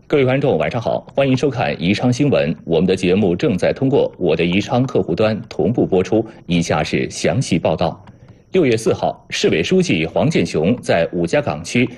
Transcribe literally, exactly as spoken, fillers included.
各位观众，晚上好，欢迎收看宜昌新闻。我们的节目正在通过我的宜昌客户端同步播出，以下是详细报道。六月四号，市委书记黄健雄在五家岗区